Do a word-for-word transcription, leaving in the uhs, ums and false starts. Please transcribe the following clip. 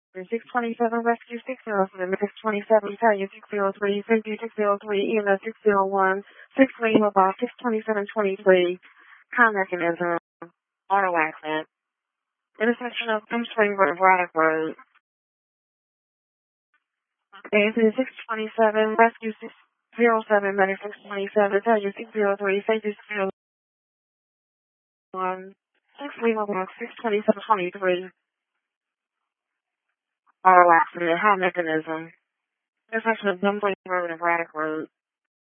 six twenty-seven, rescue six oh seven, six twenty-seven, Italian six oh three, safety six oh three, E M S six oh one, six Lima Box six twenty-seven twenty-three, car mechanism, auto accident, intersection of M Spring Road, Braddock Road. A N C six twenty-seven, rescue six oh seven, medic six twenty-seven, Italian six oh three, safety six oh one, six Lima Box six twenty-seven twenty-three, auto accident, high mechanism. Intersection of Dunblane Road and Braddock Road.